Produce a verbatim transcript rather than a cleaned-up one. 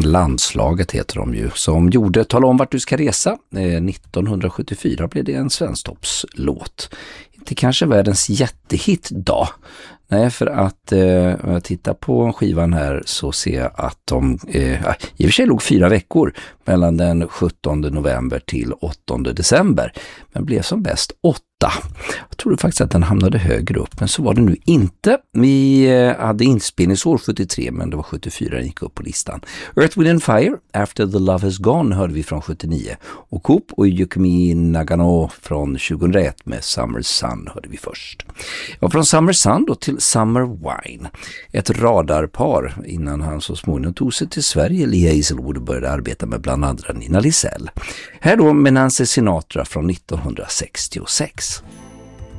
Landslaget heter de ju, som gjorde Tala om vart du ska resa. Eh, nittonhundrasjuttiofyra blev det en svensktoppslåt. Inte kanske världens jättehit då. Nej, för att eh, om jag tittar på skivan här så ser jag att de eh, i och för sig låg fyra veckor mellan den sjuttonde november till åttonde december. Men blev som bäst åtta. Jag trodde faktiskt att den hamnade högre upp, men så var det nu inte. Vi eh, hade inspelningsår sjuttiotre, men det var sjuttiofyra den gick upp på listan. Earth, Wind and Fire, After the Love Has Gone hörde vi från sjuttionio. Och Coop och Yukimi Nagano från tjugohundraett med Summer Sun hörde vi först. Ja, från Summer Sun då till Summer Wine. Ett radarpar innan han så småningom tog sig till Sverige. Lee Hazelwood började arbeta med bland andra Nina Lisell. Här då med Nancy Sinatra från nittonhundrasextiosex.